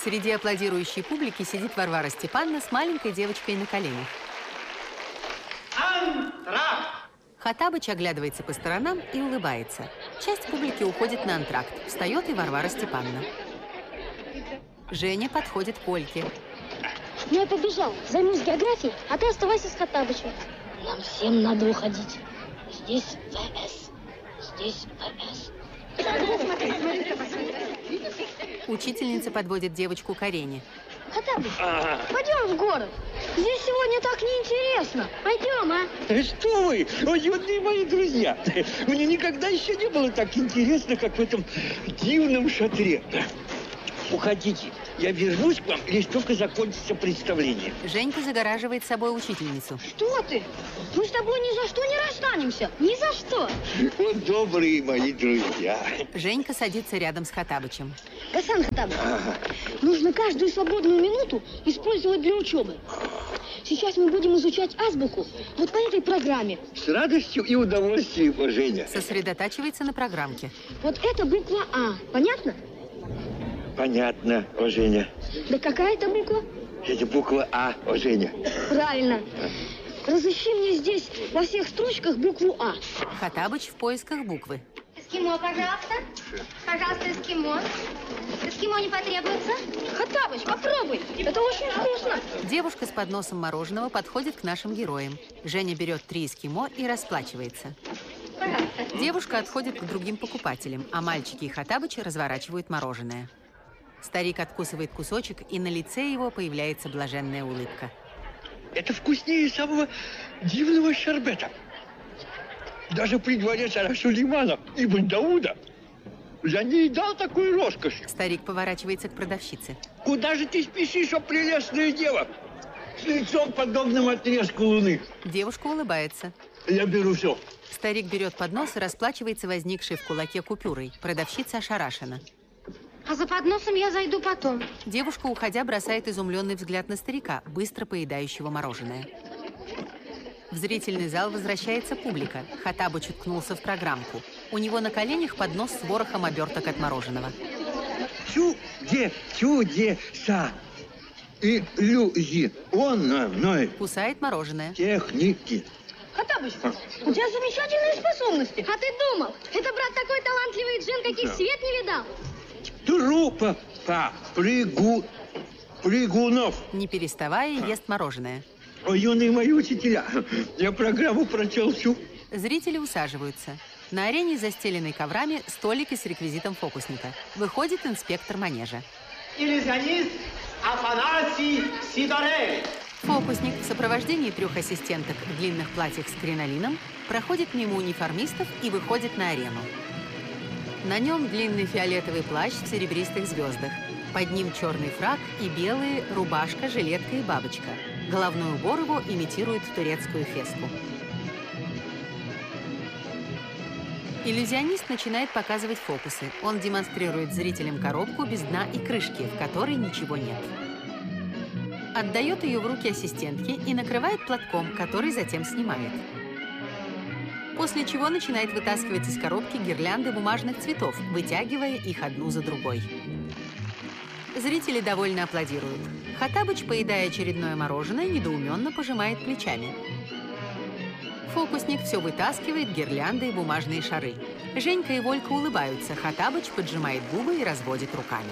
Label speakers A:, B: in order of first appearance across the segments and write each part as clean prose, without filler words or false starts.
A: Среди аплодирующей публики сидит Варвара Степановна с маленькой девочкой на коленях.
B: Антракт!
A: Хоттабыч оглядывается по сторонам и улыбается. Часть публики уходит на антракт. Встает и Варвара Степановна. Женя подходит к Ольге.
C: Ну, я побежал. Займусь географией, а ты оставайся с Хоттабычем. Нам всем надо уходить. Здесь ВС. Здесь ВС.
A: Учительница подводит девочку к арене.
C: Хоттабыч, пойдем в город. Здесь сегодня так неинтересно. Пойдем, а?
D: Что вы? Ой, юные мои друзья. Мне никогда еще не было так интересно, как в этом дивном шатре. Уходите. Я вернусь к вам, лишь только закончится представление.
A: Женька загораживает собой учительницу.
C: Что ты? Мы с тобой ни за что не расстанемся. Ни за что.
D: Вот добрые мои друзья.
A: Женька садится рядом с Хоттабычем.
C: Гасан Хоттабыч, нужно каждую свободную минуту использовать для учебы. Сейчас мы будем изучать азбуку вот по этой программе.
D: С радостью и удовольствием, Женя.
A: Сосредотачивается на программке.
C: Вот это буква А. Понятно?
D: Понятно, Женя.
C: Да какая это буква?
D: Это буква А, Женя.
C: Правильно. Разыщи мне здесь во всех строчках букву А.
A: Хоттабыч в поисках буквы.
E: Эскимо, пожалуйста. Пожалуйста, эскимо. Эскимо не потребуется.
C: Хоттабыч, попробуй. Это очень вкусно.
A: Девушка с подносом мороженого подходит к нашим героям. Женя берет 3 эскимо и расплачивается.
E: Пожалуйста.
A: Девушка отходит к другим покупателям, а мальчики и Хоттабыч разворачивают мороженое. Старик откусывает кусочек, и на лице его появляется блаженная улыбка.
D: Это вкуснее самого дивного шербета. Даже при дворе царя Сулеймана Ибн Дауда я не едал такой роскоши.
A: Старик поворачивается к продавщице.
D: Куда же ты спешишь, о прелестная дева? С лицом, подобным отрезку луны.
A: Девушка улыбается.
D: Я беру все.
A: Старик берет поднос и расплачивается возникшей в кулаке купюрой. Продавщица ошарашена.
E: А за подносом я зайду потом.
A: Девушка, уходя, бросает изумленный взгляд на старика, быстро поедающего мороженое. В зрительный зал возвращается публика. Хоттабыч уткнулся в программку. У него на коленях поднос с ворохом оберток от мороженого.
D: Чудеса. Иллюзионной
A: Кусает мороженое.
D: техники.
C: Хоттабыч, у тебя замечательные способности.
E: А ты думал, это брат такой талантливый джин, каких свет не видал?
D: Трупа прыгунов.
A: Не переставая, ест мороженое.
D: О, юные мои учителя, я программу прочел всю.
A: Зрители усаживаются. На арене, застеленной коврами, столики с реквизитом фокусника. Выходит инспектор манежа.
B: Иллюзионист Афанасий Сидорель.
A: Фокусник в сопровождении 3 ассистенток в длинных платьях с кринолином проходит мимо униформистов и выходит на арену. На нем длинный фиолетовый плащ в серебристых звездах. Под ним черный фрак и белые рубашка, жилетка и бабочка. Головной убор его имитирует турецкую феску. Иллюзионист начинает показывать фокусы. Он демонстрирует зрителям коробку без дна и крышки, в которой ничего нет. Отдает ее в руки ассистентке и накрывает платком, который затем снимает. После чего начинает вытаскивать из коробки гирлянды бумажных цветов, вытягивая их одну за другой. Зрители довольно аплодируют. Хоттабыч, поедая очередное мороженое, недоуменно пожимает плечами. Фокусник все вытаскивает гирлянды и бумажные шары. Женька и Волька улыбаются. Хоттабыч поджимает губы и разводит руками.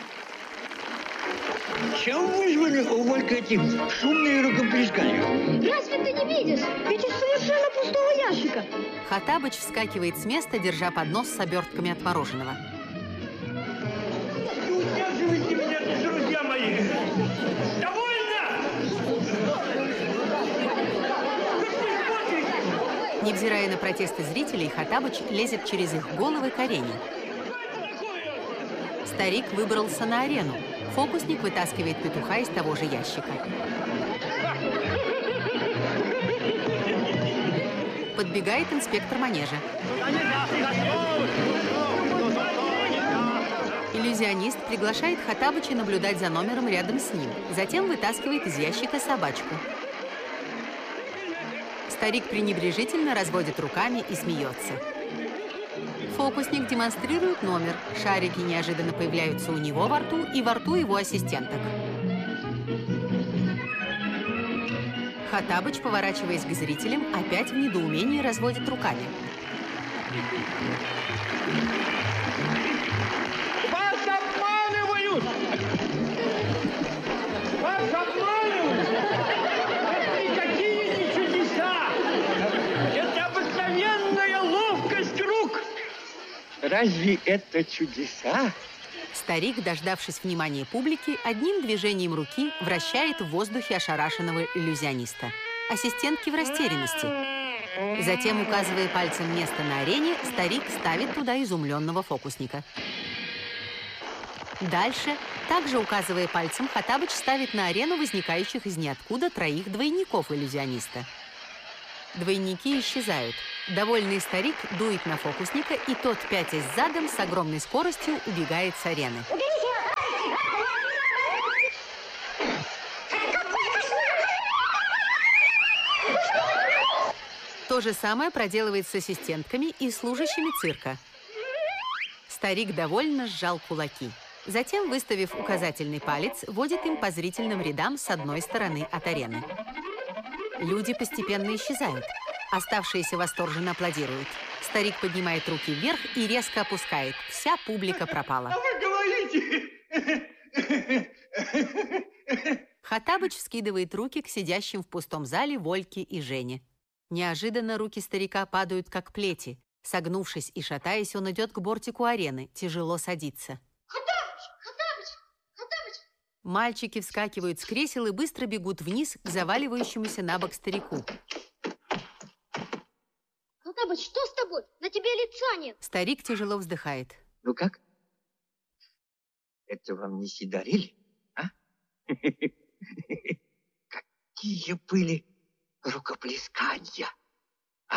D: Чем вызвали у Волька эти шумные рукоплескания?
C: Разве ты не видишь? Ведь из совершенно пустого ящика.
A: Хоттабыч вскакивает с места, держа поднос с обертками от мороженого.
D: Не удерживайте меня, друзья мои! Довольно!
A: Невзирая на протесты зрителей, Хоттабыч лезет через их головы к арене. Старик выбрался на арену. Фокусник вытаскивает петуха из того же ящика. Подбегает инспектор манежа. Иллюзионист приглашает Хоттабыча наблюдать за номером рядом с ним. Затем вытаскивает из ящика собачку. Старик пренебрежительно разводит руками и смеется. Фокусник демонстрирует номер. Шарики неожиданно появляются у него во рту и во рту его ассистенток. Хоттабыч, поворачиваясь к зрителям, опять в недоумении разводит руками.
B: Вас обманывают! Вас обманывают! Это никакие не чудеса! Это обыкновенная ловкость рук!
D: Разве это чудеса?
A: Старик, дождавшись внимания публики, одним движением руки вращает в воздухе ошарашенного иллюзиониста. Ассистентки в растерянности. Затем, указывая пальцем место на арене, старик ставит туда изумленного фокусника. Дальше, также указывая пальцем, Хоттабыч ставит на арену возникающих из ниоткуда троих двойников иллюзиониста. Двойники исчезают. Довольный старик дует на фокусника, и тот, пятясь задом, с огромной скоростью убегает с арены. То же самое проделывает с ассистентками и служащими цирка. Старик довольно сжал кулаки. Затем, выставив указательный палец, водит им по зрительным рядам с одной стороны от арены. Люди постепенно исчезают. Оставшиеся восторженно аплодируют. Старик поднимает руки вверх и резко опускает. Вся публика пропала.
B: А вы говорите!
A: Хоттабыч вскидывает руки к сидящим в пустом зале Вольке и Жене. Неожиданно руки старика падают, как плети. Согнувшись и шатаясь, он идет к бортику арены, тяжело садится. Мальчики вскакивают с кресел и быстро бегут вниз к заваливающемуся на бок старику.
E: Хоттабыч, что с тобой? На тебе лица нет.
A: Старик тяжело вздыхает.
D: Ну как? Это вам не сидарили, а? Какие были рукоплескания, а?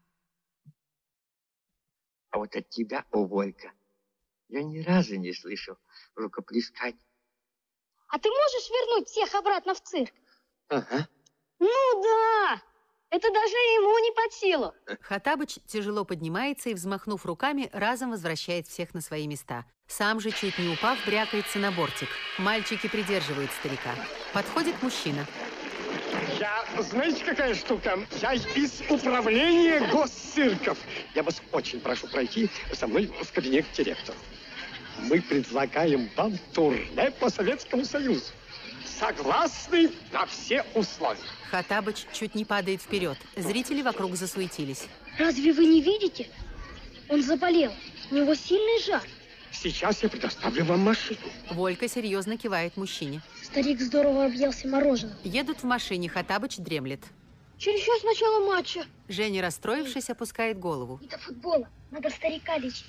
D: А вот от тебя, о, Волька, я ни разу не слышал рукоплесканий.
E: А ты можешь вернуть всех обратно в цирк?
D: Ага.
E: Ну да! Это даже ему не под силу.
A: Хоттабыч тяжело поднимается и, взмахнув руками, разом возвращает всех на свои места. Сам же, чуть не упав, брякается на бортик. Мальчики придерживают старика. Подходит мужчина.
B: Я, знаете, какая штука? Я из управления госцирков. Я вас очень прошу пройти со мной в кабинет директора. Мы предлагаем вам турне по Советскому Союзу. Согласны на все условия.
A: Хоттабыч чуть не падает вперед. Зрители вокруг засуетились.
C: Разве вы не видите? Он заболел. У него сильный жар.
B: Сейчас я предоставлю вам машину.
A: Волька серьезно кивает мужчине.
C: Старик здорово объелся мороженым.
A: Едут в машине, Хоттабыч дремлет.
C: Через час начала матча.
A: Женя, расстроившись, опускает голову.
C: Не до футбола. Надо старика лечить.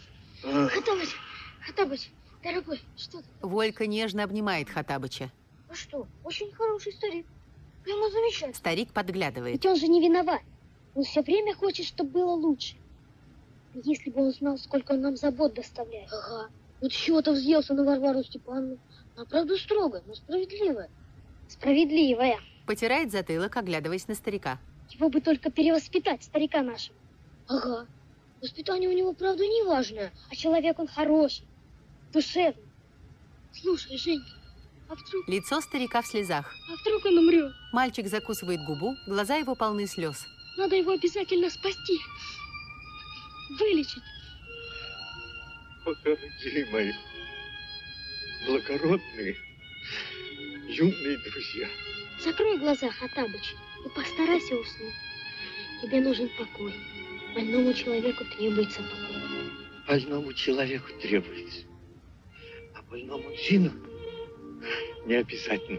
C: Хоттабыч, дорогой, что ты?
A: Волька нежно обнимает Хоттабыча.
C: А что? Очень хороший старик. Прямо замечательно.
A: Старик подглядывает.
C: Ведь он же не виноват. Он все время хочет, чтобы было лучше. Если бы он знал, сколько он нам забот доставляет. Ага. Вот чего-то взъелся на Варвару Степановну. Она правда строгая, но справедливая. Справедливая.
A: Потирает затылок, оглядываясь на старика.
C: Его бы только перевоспитать, старика нашего. Ага. Воспитание у него, правда, не важное. А человек он хороший, душевный. Слушай, Женька, а вдруг...
A: Лицо старика в слезах.
C: А вдруг он умрет?
A: Мальчик закусывает губу, глаза его полны слез.
C: Надо его обязательно спасти. Вылечить.
D: О, дорогие мои, благородные, юные друзья.
C: Закрой глаза, Хоттабыч, и постарайся уснуть. Тебе нужен покой. Больному человеку требуется покой.
D: Больному человеку требуется, а больному джину не обязательно.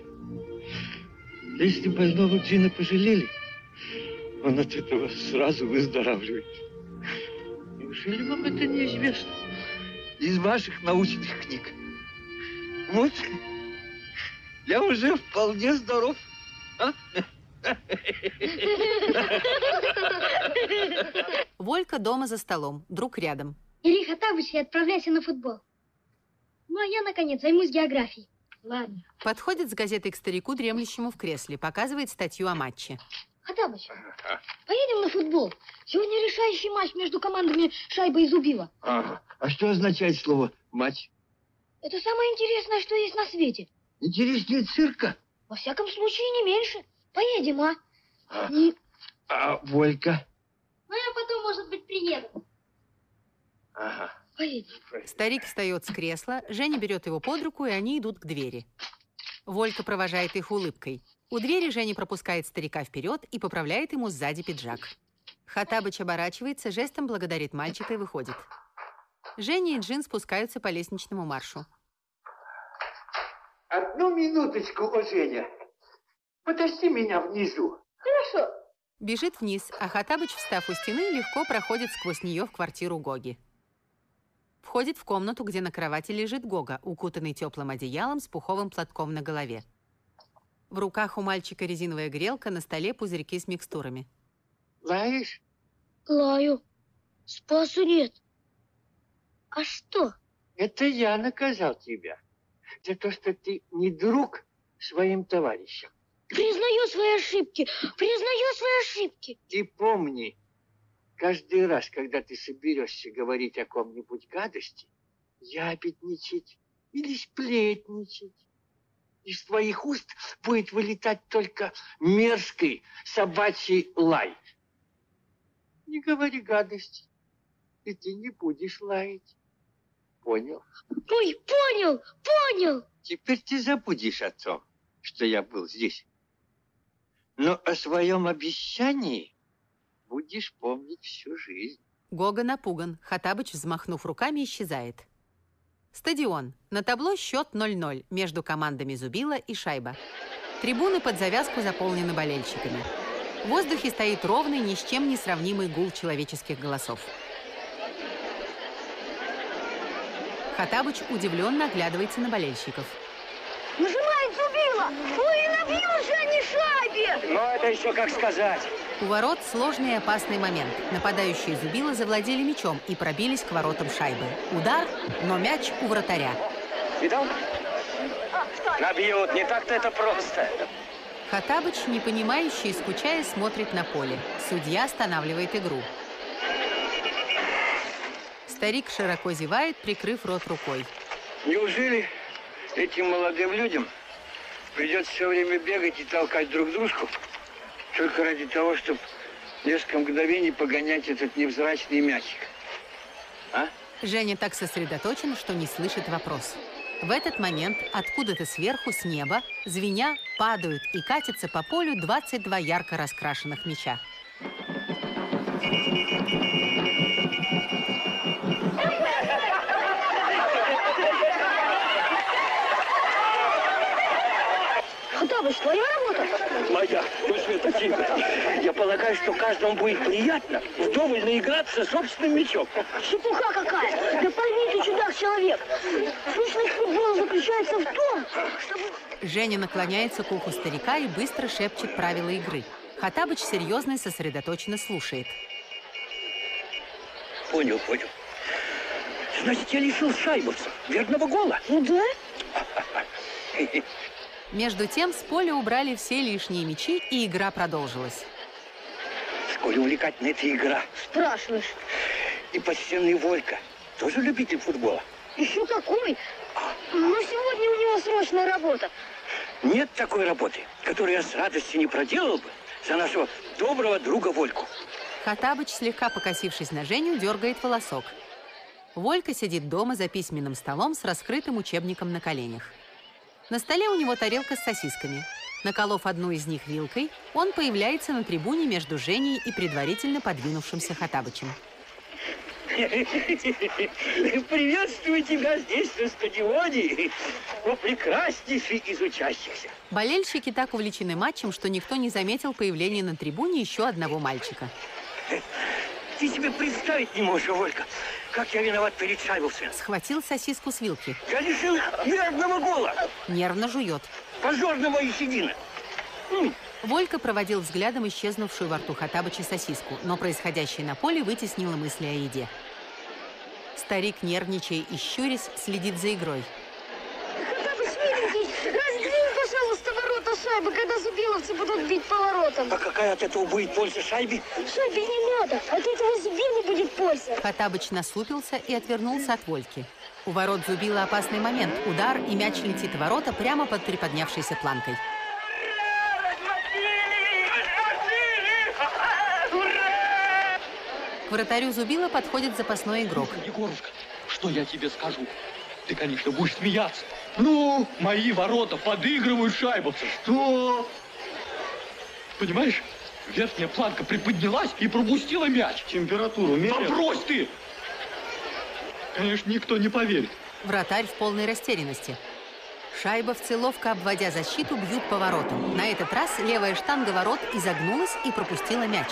D: Если больного джина пожалели, он от этого сразу выздоравливает. Неужели вам это неизвестно из ваших научных книг? Вот, я уже вполне здоров. А?
A: Волька дома за столом, друг рядом.
C: Бери Хоттабыч и отправляйся на футбол. Ну, а я, наконец, займусь географией. Ладно.
A: Подходит с газетой к старику, дремлющему в кресле, показывает статью о матче.
C: Хаттабыч, поедем на футбол. Сегодня решающий матч между командами Шайба и Зубила.
D: Ага. А что означает слово «матч»?
C: Это самое интересное, что есть на свете.
D: Интереснее цирка.
C: Во всяком случае, не меньше. Поедем, а?
D: А Волька?
C: Ну, я потом, может быть, приеду.
D: Ага.
C: Поедем.
A: Старик встает с кресла, Женя берет его под руку, и они идут к двери. Волька провожает их улыбкой. У двери Женя пропускает старика вперед и поправляет ему сзади пиджак. Хаттабыч оборачивается, жестом благодарит мальчика и выходит. Женя и Джин спускаются по лестничному маршу.
D: Одну минуточку, Женя. Подожди меня внизу.
C: Хорошо.
A: Бежит вниз, а Хаттабыч, встав у стены, легко проходит сквозь нее в квартиру Гоги. Входит в комнату, где на кровати лежит Гога, укутанный теплым одеялом с пуховым платком на голове. В руках у мальчика резиновая грелка, на столе пузырьки с микстурами.
D: Лаешь?
C: Лаю. Спасу нет. А что?
D: Это я наказал тебя за то, что ты не друг своим товарищам.
C: Признаю свои ошибки. Признаю свои ошибки.
D: Ты помни, каждый раз, когда ты соберешься говорить о ком-нибудь гадости, ябедничать или сплетничать, из твоих уст будет вылетать только мерзкий собачий лай. Не говори гадости, и ты не будешь лаять. Понял?
C: Ой, понял, понял.
D: Теперь ты забудешь о том, что я был здесь. Но о своем обещании будешь помнить всю жизнь.
A: Гога напуган. Хаттабыч, взмахнув руками, исчезает. Стадион. На табло счет 0-0 между командами Зубила и Шайба. Трибуны под завязку заполнены болельщиками. В воздухе стоит ровный, ни с чем не сравнимый гул человеческих голосов. Хаттабыч удивленно оглядывается на болельщиков.
C: Нажимает Зубила. Ой, набьют же они Шайбе.
D: Ну, это еще как сказать.
A: У ворот сложный и опасный момент. Нападающие Зубила завладели мячом и пробились к воротам Шайбы. Удар, но мяч у вратаря.
D: Видал? Набьют, не так-то это просто.
A: Хаттабыч, непонимающий и скучая, смотрит на поле. Судья останавливает игру. Старик широко зевает, прикрыв рот рукой.
D: Неужели этим молодым людям придется все время бегать и толкать друг дружку только ради того, чтобы несколько мгновений погонять этот невзрачный мячик? А?
A: Женя так сосредоточен, что не слышит вопрос. В этот момент откуда-то сверху, с неба, звеня, падают и катятся по полю 22 ярко раскрашенных мяча.
C: Хаттабыч, твоя работа?
D: Моя. Ну, Света, тихо. Я полагаю, что каждому будет приятно вдоволь наиграться собственным мячом.
C: Чепуха какая! Да пойми ты, чудак-человек! Сущность футбола заключается в том, чтобы...
A: Женя наклоняется к уху старика и быстро шепчет правила игры. Хаттабыч серьезно и сосредоточенно слушает.
D: Понял, понял. Значит, я лишил шайбовца верного гола?
C: Ну да.
A: Между тем с поля убрали все лишние мячи, и игра продолжилась.
D: Сколь увлекательна эта игра.
C: Спрашиваешь.
D: И почтенный Волька тоже любитель футбола?
C: Еще какой? Но сегодня у него срочная работа.
D: Нет такой работы, которую я с радостью не проделал бы за нашего доброго друга Вольку.
A: Хаттабыч, слегка покосившись на Женю, дергает волосок. Волька сидит дома за письменным столом с раскрытым учебником на коленях. На столе у него тарелка с сосисками. Наколов одну из них вилкой, он появляется на трибуне между Женей и предварительно подвинувшимся Хаттабычем.
D: Приветствую тебя здесь, на стадионе, о прекраснейший из учащихся.
A: Болельщики так увлечены матчем, что никто не заметил появления на трибуне еще одного мальчика.
D: Ты себе представить не можешь, Волька, как я виноват перед шайбовцем.
A: Схватил сосиску с вилки.
D: Я лишил верного гола.
A: Нервно жует.
D: Позорного Есенина.
A: Волька проводил взглядом исчезнувшую во рту Хаттабыча сосиску, но происходящее на поле вытеснило мысли о еде. Старик, нервничая и щурясь, следит за игрой.
C: Хаттабыч, миленький, раздвинь, пожалуйста, ворота шайбы, когда зубиловцы будут бить поворотом.
D: А какая от этого будет польза шайбе?
C: Шайбе не надо, от этого Зубилы будет польза.
A: Хоттабыч насупился и отвернулся от Вольки. У ворот Зубила опасный момент. Удар, и мяч летит в ворота прямо под приподнявшейся планкой. К вратарю Зубила подходит запасной игрок.
F: Егорушка, что я тебе скажу? Ты, конечно, будешь смеяться. Ну, мои ворота подыгрывают шайбовцам. Что? Понимаешь, верхняя планка приподнялась и пропустила мяч.
B: Температуру меряют?
F: Да брось ты! Конечно, никто не поверит.
A: Вратарь в полной растерянности. Шайбовцы, ловко обводя защиту, бьют по воротам. На этот раз левая штанга ворот изогнулась и пропустила мяч.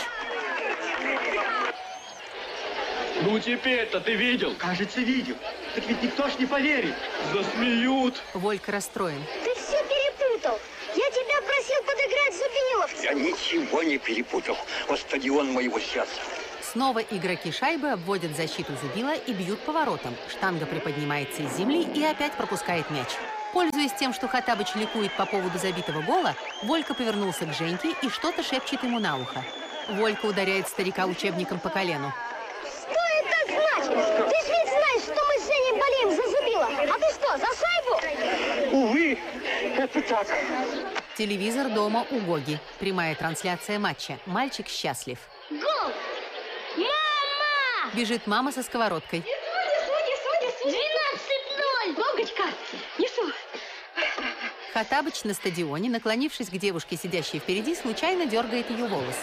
F: Ну теперь-то ты видел?
B: Кажется, видел. Так ведь никто ж не поверит.
F: Засмеют.
A: Волька расстроен.
C: Ты все перепутал. Я тебя просил подыграть Зубиловцам.
D: Я ничего не перепутал. Вот стадион моего сердца.
A: Снова игроки шайбы обводят защиту Зубила и бьют по воротам. Штанга приподнимается из земли и опять пропускает мяч. Пользуясь тем, что Хоттабыч ликует по поводу забитого гола, Волька повернулся к Женьке и что-то шепчет ему на ухо. Волька ударяет старика учебником по колену.
C: Что это значит? Ты же ведь знаешь, что мы с Женей болеем за Зубила. А ты что, за шайбу?
B: Увы, это так.
A: Телевизор дома у Гоги. Прямая трансляция матча. Мальчик счастлив.
C: Гол! Мама!
A: Бежит мама со сковородкой.
C: Несу! 12-0!
E: Гогочка, несу.
A: Хоттабыч на стадионе, наклонившись к девушке, сидящей впереди, случайно дергает ее волос.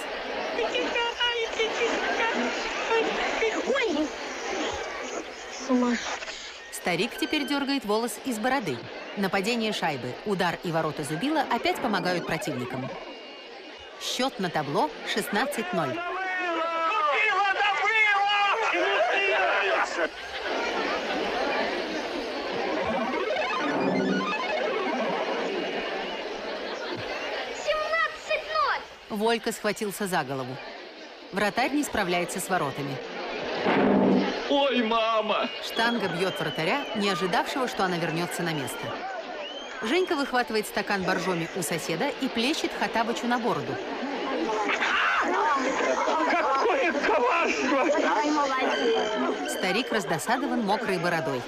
C: Ой! Сумасшедший.
A: Старик теперь дергает волос из бороды. Нападение шайбы, удар и ворота Зубила опять помогают противникам. Счет на табло 16-0. Волька схватился за голову. Вратарь не справляется с воротами.
F: Ой, мама!
A: Штанга бьет вратаря, не ожидавшего, что она вернется на место. Женька выхватывает стакан боржоми у соседа и плещет Хоттабычу на бороду.
B: Какое коварство!
A: Старик раздосадован мокрой бородой.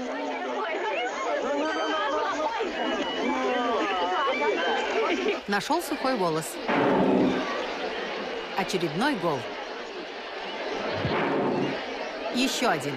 A: Нашел сухой волос. Очередной гол. Еще один.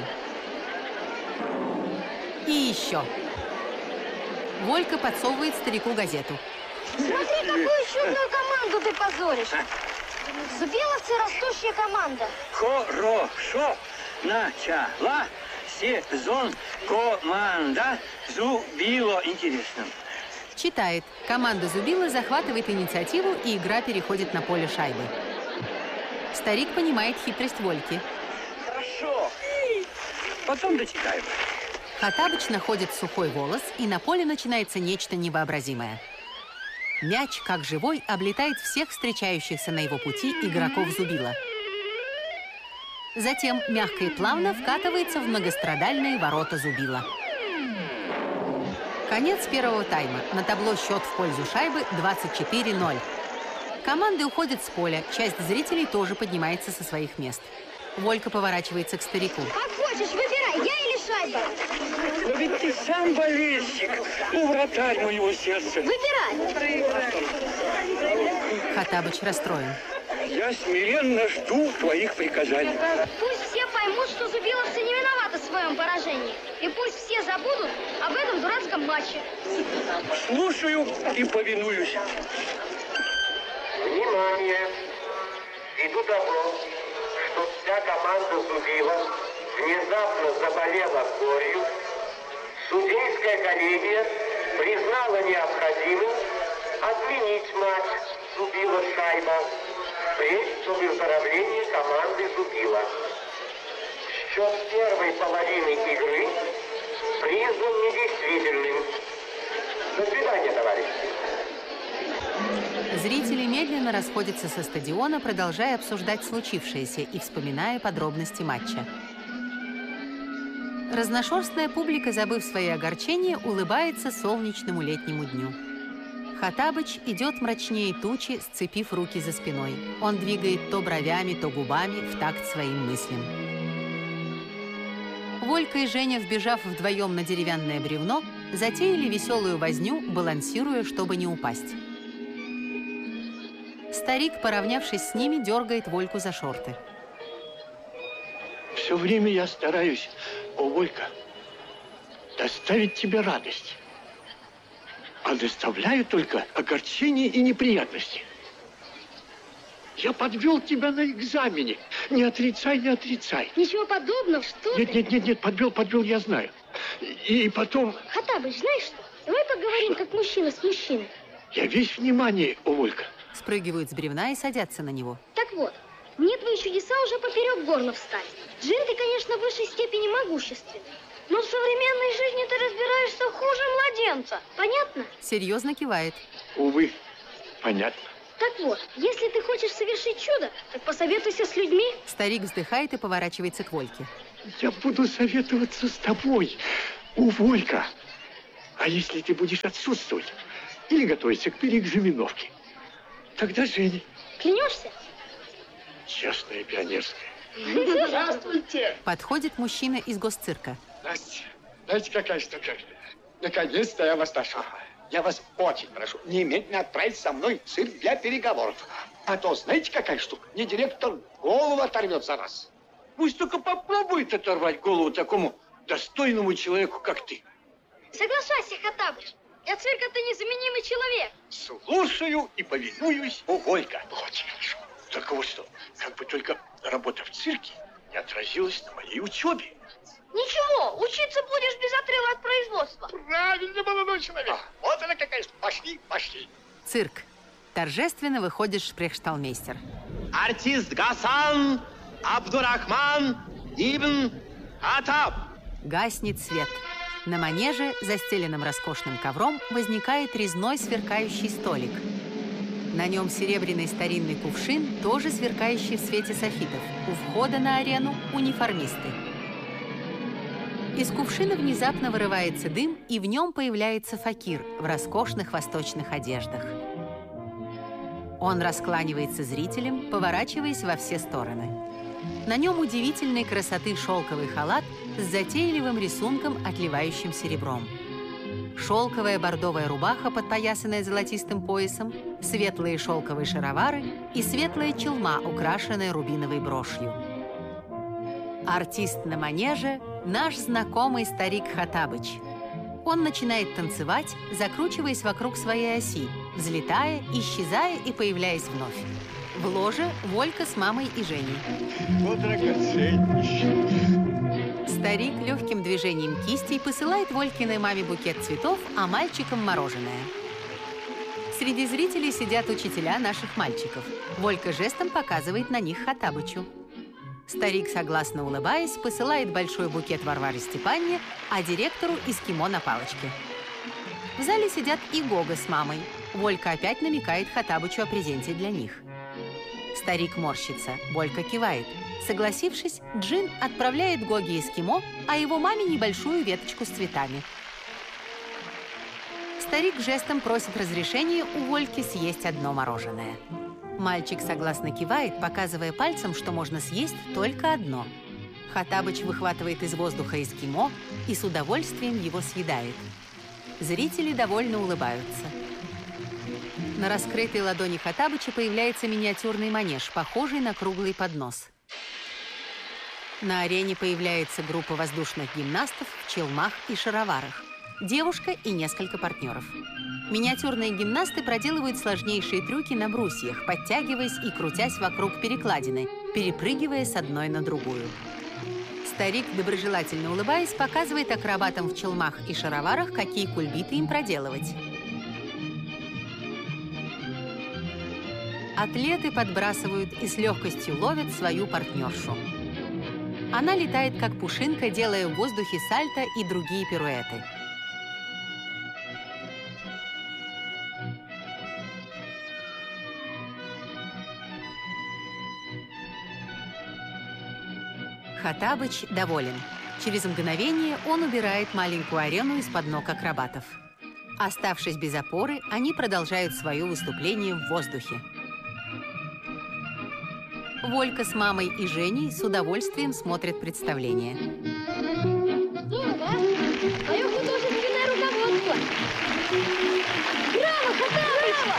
A: И еще. Волька подсовывает старику газету.
C: Смотри, какую чудную команду ты позоришь. Зубиловцы — растущая команда.
D: Хорошо начала сезон. Команда Зубило. Интересно.
A: Читает. Команда Зубила захватывает инициативу, и игра переходит на поле шайбы. Старик понимает хитрость Вольки.
D: Хорошо. Потом дочитаем.
A: Хоттабыч находит сухой волос, и на поле начинается нечто невообразимое. Мяч, как живой, облетает всех встречающихся на его пути игроков Зубила. Затем мягко и плавно вкатывается в многострадальные ворота Зубила. Конец первого тайма. На табло счет в пользу шайбы 24-0. Команды уходят с поля. Часть зрителей тоже поднимается со своих мест. Волька поворачивается к старику.
C: Как хочешь, выбирай, я или шайба.
D: Но ведь ты сам болельщик. Вратарь моего сердца.
C: Выбирай.
A: Хоттабыч расстроен.
D: Я смиренно жду твоих приказаний.
C: Пусть все поймут, что зубиловцы не виноваты в своем поражении. И пусть все забудут об этом дурацком матче.
D: Слушаю и повинуюсь.
G: Внимание! Иду добро, что вся команда Зубила внезапно заболела корью. Судейская коллегия признала необходимым отменить матч Зубила-Шайба впредь до выздоровления команды Зубила. Счет первой половины игры признан недействительным. До свидания, товарищи.
A: Зрители медленно расходятся со стадиона, продолжая обсуждать случившееся и вспоминая подробности матча. Разношерстная публика, забыв свои огорчения, улыбается солнечному летнему дню. Хаттабыч идет мрачнее тучи, сцепив руки за спиной. Он двигает то бровями, то губами в такт своим мыслям. Волька и Женя, вбежав вдвоем на деревянное бревно, затеяли веселую возню, балансируя, чтобы не упасть. Старик, поравнявшись с ними, дергает Вольку за шорты.
B: Все время я стараюсь, о, Волька, доставить тебе радость. А доставляю только огорчение и неприятности. Я подвел тебя на экзамене. Не отрицай, не отрицай.
C: Ничего подобного, что ты?
B: Нет, подвел, я знаю. И потом...
C: Хаттабыч, знаешь что? Давай поговорим, как мужчина с мужчиной.
B: Я весь внимание, о, Волька.
A: Спрыгивают с бревна и садятся на него.
C: Так вот, мне твои чудеса уже поперек горла встать. Джин, ты, конечно, в высшей степени могущественный. Но в современной жизни ты разбираешься хуже младенца. Понятно?
A: Серьезно кивает.
B: Увы, понятно.
C: Так вот, если ты хочешь совершить чудо, так посоветуйся с людьми.
A: Старик вздыхает и поворачивается к Вольке.
B: Я буду советоваться с тобой, о, Волька. А если ты будешь отсутствовать или готовиться к переэкзаменовке, тогда Женя.
C: Клянешься?
B: Честная пионерская. Здравствуйте.
A: Подходит мужчина из госцирка.
B: Настя, знаете, какая штука? Наконец-то я вас нашел. Я вас очень прошу, немедленно отправить со мной в цирк для переговоров. А то, знаете, какая штука? Мне директор голову оторвет за нас. Пусть только попробует оторвать голову такому достойному человеку, как ты.
C: Соглашайся, Хаттабыч. Для цирка ты незаменимый человек.
B: Слушаю и повинуюсь, о, Волька. Очень хорошо. Только вот что, как бы только работа в цирке не отразилась на моей учебе.
C: Ничего, учиться будешь без отрыва от производства.
B: Правильно, молодой человек. Вот она какая. Пошли.
A: Цирк. Торжественно выходит шпрехшталмейстер.
G: Артист Гасан Абдурахман Ибн Хаттаб.
A: Гаснет свет. На манеже, застеленном роскошным ковром, возникает резной сверкающий столик. На нем серебряный старинный кувшин, тоже сверкающий в свете софитов. У входа на арену униформисты. Из кувшина внезапно вырывается дым, и в нем появляется факир в роскошных восточных одеждах. Он раскланивается зрителям, поворачиваясь во все стороны. На нем удивительной красоты шелковый халат с затейливым рисунком, отливающим серебром. Шелковая бордовая рубаха, подпоясанная золотистым поясом, светлые шелковые шаровары и светлая челма, украшенная рубиновой брошью. Артист на манеже – наш знакомый старик Хаттабыч. Он начинает танцевать, закручиваясь вокруг своей оси, взлетая, исчезая и появляясь вновь. В ложе Волька с мамой и Женей.
B: Вот драгоценнейший.
A: Старик легким движением кисти посылает Волькиной маме букет цветов, а мальчикам мороженое. Среди зрителей сидят учителя наших мальчиков. Волька жестом показывает на них Хаттабычу. Старик, согласно улыбаясь, посылает большой букет Варваре Степанне, а директору эскимо на палочке. В зале сидят и Гога с мамой. Волька опять намекает Хаттабычу о презенте для них. Старик морщится, Волька кивает. Согласившись, Джин отправляет Гоге эскимо, а его маме небольшую веточку с цветами. Старик жестом просит разрешения у Вольки съесть одно мороженое. Мальчик согласно кивает, показывая пальцем, что можно съесть только одно. Хаттабыч выхватывает из воздуха эскимо и с удовольствием его съедает. Зрители довольно улыбаются. На раскрытой ладони Хаттабыча появляется миниатюрный манеж, похожий на круглый поднос. На арене появляется группа воздушных гимнастов в челмах и шароварах. Девушка и несколько партнеров. Миниатюрные гимнасты проделывают сложнейшие трюки на брусьях, подтягиваясь и крутясь вокруг перекладины, перепрыгивая с одной на другую. Старик, доброжелательно улыбаясь, показывает акробатам в челмах и шароварах, какие кульбиты им проделывать. Атлеты подбрасывают и с легкостью ловят свою партнершу. Она летает, как пушинка, делая в воздухе сальто и другие пируэты. Хаттабыч доволен. Через мгновение он убирает маленькую арену из-под ног акробатов. Оставшись без опоры, они продолжают свое выступление в воздухе. Волька с мамой и Женей с удовольствием смотрят представление.
E: Ага. Мое художественное руководство. Браво, Хаттабыч! Браво!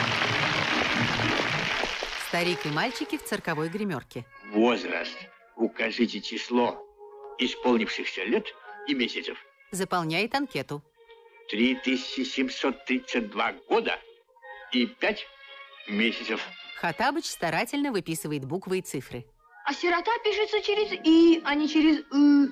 A: Старик и мальчики в цирковой гримерке.
D: Возраст. Укажите число исполнившихся лет и месяцев.
A: Заполняет анкету.
D: 3732 года и 5 месяцев.
A: Хаттабыч старательно выписывает буквы и цифры.
E: А сирота пишется через «и», а не через «ы».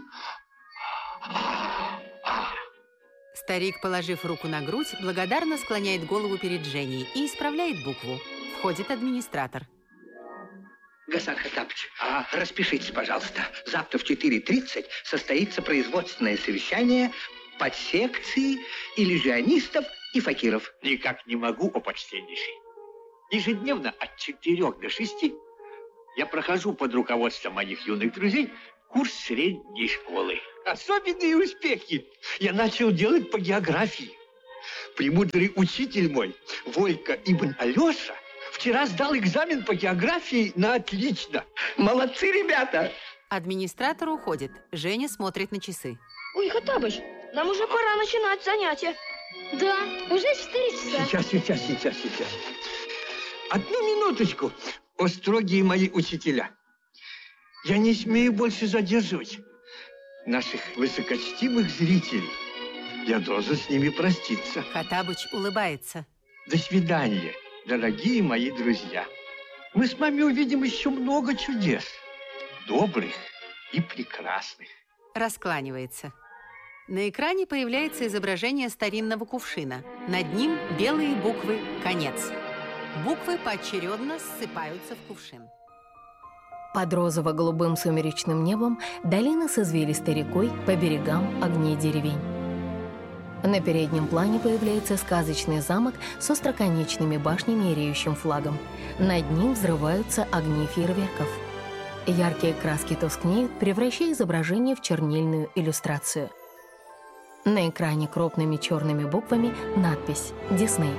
A: Старик, положив руку на грудь, благодарно склоняет голову перед Женей и исправляет букву. Входит администратор.
H: Гасан Хаттабыч, распишитесь, пожалуйста. Завтра в 4:30 состоится производственное совещание подсекции иллюзионистов и факиров.
D: Никак не могу, о почтеннейший. Ежедневно от 4 до 6 я прохожу под руководством моих юных друзей курс средней школы. Особенные успехи я начал делать по географии. Премудрый учитель мой, Волька Ибн Алеша, вчера сдал экзамен по географии на отлично.
H: Молодцы, ребята!
A: Администратор уходит. Женя смотрит на часы.
E: Ой, Хаттабыч, нам уже пора начинать занятия. Да, уже 4 часа.
D: Сейчас. Одну минуточку, о строгие мои учителя. Я не смею больше задерживать наших высокочтимых зрителей. Я должен с ними проститься.
A: Хаттабыч улыбается.
D: До свидания, дорогие мои друзья. Мы с вами увидим еще много чудес. Добрых и прекрасных.
A: Раскланивается. На экране появляется изображение старинного кувшина. Над ним белые буквы «Конец». Буквы поочередно ссыпаются в кувшин.
I: Под розово-голубым сумеречным небом долина с извилистой рекой, по берегам огней деревень. На переднем плане появляется сказочный замок с остроконечными башнями и реющим флагом. Над ним взрываются огни фейерверков. Яркие краски тускнеют, превращая изображение в чернильную иллюстрацию. На экране крупными черными буквами надпись «Дисней».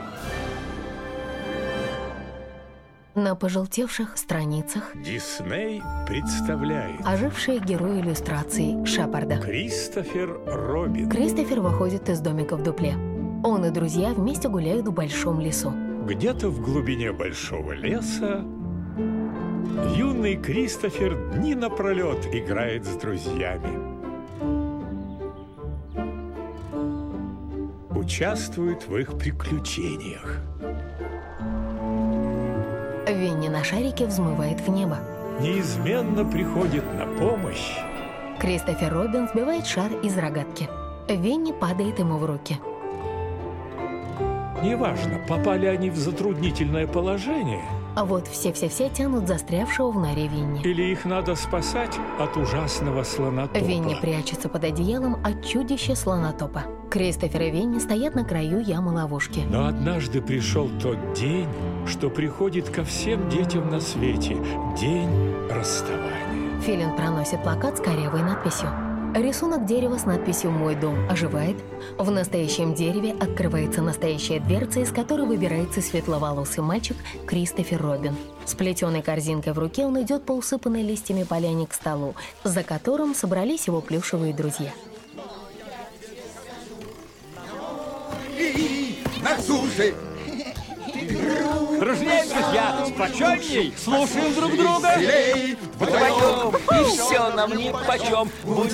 I: На пожелтевших страницах
J: Дисней представляет
I: ожившие герои иллюстраций Шепарда.
J: Кристофер Робин.
I: Кристофер выходит из домика в дупле. Он и друзья вместе гуляют в большом лесу.
J: Где-то в глубине большого леса юный Кристофер дни напролет играет с друзьями. Участвует в их приключениях.
I: Винни на шарике взмывает в небо.
J: Неизменно приходит на помощь.
I: Кристофер Робин сбивает шар из рогатки. Винни падает ему в руки.
J: Неважно, попали они в затруднительное положение.
I: А вот все-все-все тянут застрявшего в норе Винни.
J: Или их надо спасать от ужасного слонотопа.
I: Винни прячется под одеялом от чудища слонотопа. Кристофер и Винни стоят на краю ямы-ловушки.
J: Но однажды пришел тот день, что приходит ко всем детям на свете. День расставания.
I: Филин проносит плакат с корявой надписью. Рисунок дерева с надписью «Мой дом» оживает. В настоящем дереве открывается настоящая дверца, из которой выбирается светловолосый мальчик Кристофер Робин. С плетеной корзинкой в руке он идет по усыпанной листьями поляне к столу, за которым собрались его плюшевые друзья.
K: На суше!
L: Дружней, друзья, спокойней, слушаем друг друга.
K: Вдвоем,
L: и все нам нипочем.